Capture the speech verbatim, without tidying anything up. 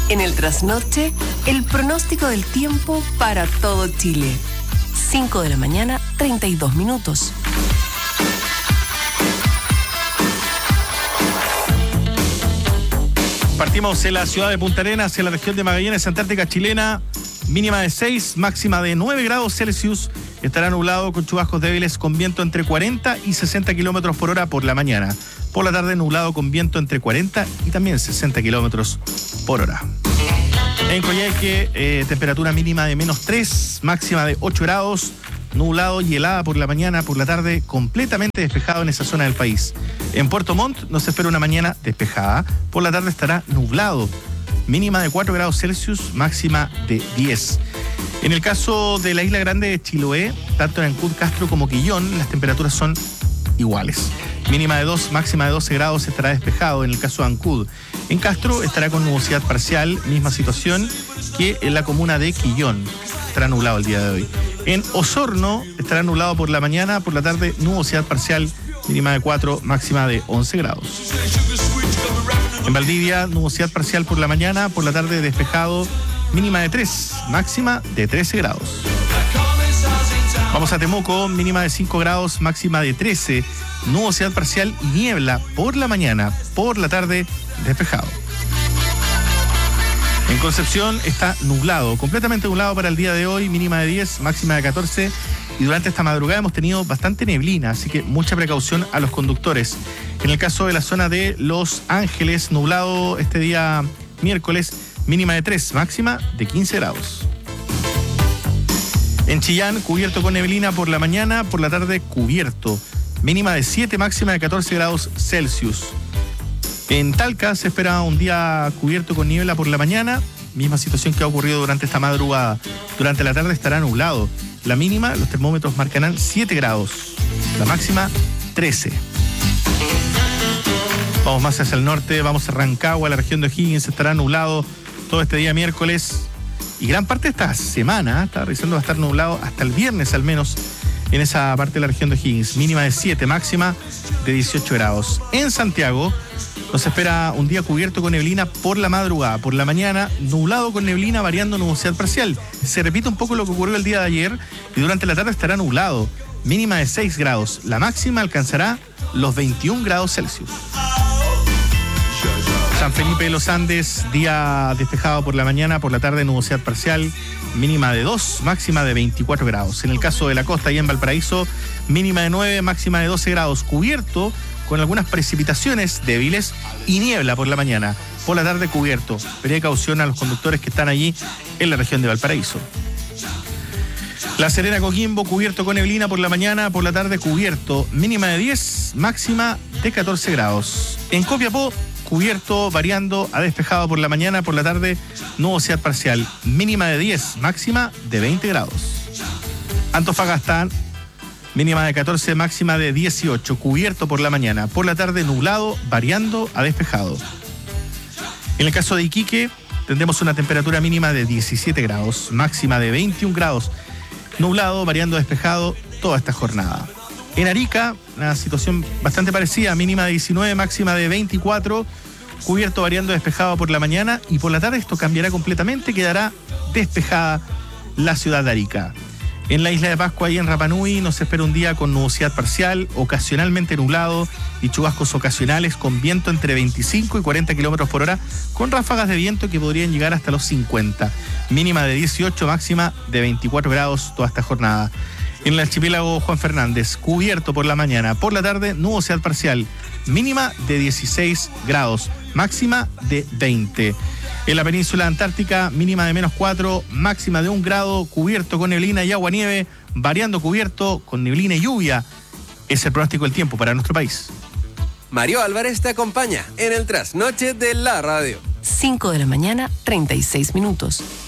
En el trasnoche, el pronóstico del tiempo para todo Chile. cinco de la mañana, treinta y dos minutos. Partimos en la ciudad de Punta Arenas, en la región de Magallanes, Antártica chilena. Mínima de seis, máxima de nueve grados Celsius. Estará nublado con chubascos débiles con viento entre cuarenta y sesenta kilómetros por hora por la mañana. Por la tarde nublado con viento entre cuarenta y también sesenta kilómetros por hora. En Coyhaique, eh, temperatura mínima de menos tres, máxima de ocho grados. Nublado y helada por la mañana, por la tarde completamente despejado en esa zona del país. En Puerto Montt nos espera una mañana despejada. Por la tarde estará nublado. Mínima de cuatro grados Celsius, máxima de diez. En el caso de la isla grande de Chiloé, tanto en Ancud, Castro como Quillón, las temperaturas son iguales. Mínima de dos, máxima de doce grados, estará despejado en el caso de Ancud. En Castro estará con nubosidad parcial, misma situación que en la comuna de Quillón. Estará nublado el día de hoy. En Osorno estará nublado por la mañana, por la tarde nubosidad parcial, mínima de cuatro, máxima de once grados. En Valdivia, nubosidad parcial por la mañana, por la tarde despejado, mínima de tres, máxima de trece grados. Vamos a Temuco, mínima de cinco grados, máxima de trece, nubosidad parcial y niebla por la mañana, por la tarde despejado. En Concepción está nublado, completamente nublado para el día de hoy, mínima de diez, máxima de catorce. Y durante esta madrugada hemos tenido bastante neblina, así que mucha precaución a los conductores. En el caso de la zona de Los Ángeles, nublado este día miércoles, mínima de tres, máxima de quince grados. En Chillán, cubierto con neblina por la mañana, por la tarde cubierto, mínima de siete, máxima de catorce grados Celsius. En Talca se espera un día cubierto con niebla por la mañana, misma situación que ha ocurrido durante esta madrugada. Durante la tarde estará nublado. La mínima, los termómetros marcarán siete grados. La máxima, trece. Vamos más hacia el norte, vamos a Rancagua, la región de O'Higgins, estará nublado todo este día miércoles. Y gran parte de esta semana, está revisando, va a estar nublado hasta el viernes al menos en esa parte de la región de O'Higgins. Mínima de siete, máxima de dieciocho grados. En Santiago nos espera un día cubierto con neblina por la madrugada. Por la mañana, nublado con neblina, variando nubosidad parcial. Se repite un poco lo que ocurrió el día de ayer y durante la tarde estará nublado. Mínima de seis grados. La máxima alcanzará los veintiún grados Celsius. San Felipe de los Andes, día despejado por la mañana, por la tarde nubosidad parcial, mínima de dos, máxima de veinticuatro grados. En el caso de la costa y en Valparaíso, mínima de nueve, máxima de doce grados, cubierto con algunas precipitaciones débiles y niebla por la mañana. Por la tarde cubierto. Precaución a los conductores que están allí en la región de Valparaíso. La Serena, Coquimbo, cubierto con neblina por la mañana, por la tarde cubierto, mínima de diez, máxima de catorce grados. En Copiapó, cubierto, variando a despejado por la mañana, por la tarde nubosidad parcial, mínima de diez, máxima de veinte grados. Antofagasta, mínima de catorce, máxima de dieciocho, cubierto por la mañana, por la tarde nublado, variando a despejado. En el caso de Iquique, tendremos una temperatura mínima de diecisiete grados, máxima de veintiún grados, nublado, variando a despejado toda esta jornada. En Arica, una situación bastante parecida, mínima de diecinueve, máxima de veinticuatro, cubierto, variando despejado por la mañana y por la tarde esto cambiará completamente, quedará despejada la ciudad de Arica. En la isla de Pascua y en Rapa Nui nos espera un día con nubosidad parcial, ocasionalmente nublado y chubascos ocasionales con viento entre veinticinco y cuarenta kilómetros por hora, con ráfagas de viento que podrían llegar hasta los cincuenta. Mínima de dieciocho, máxima de veinticuatro grados toda esta jornada. En el archipiélago Juan Fernández, cubierto por la mañana, por la tarde nubosidad parcial, mínima de dieciséis grados, máxima de veinte. En la península antártica, mínima de menos cuatro, máxima de un grado, cubierto con neblina y aguanieve, variando cubierto con neblina y lluvia. Es el pronóstico del tiempo para nuestro país. Mario Álvarez te acompaña en el trasnoche de la radio. cinco de la mañana, treinta y seis minutos.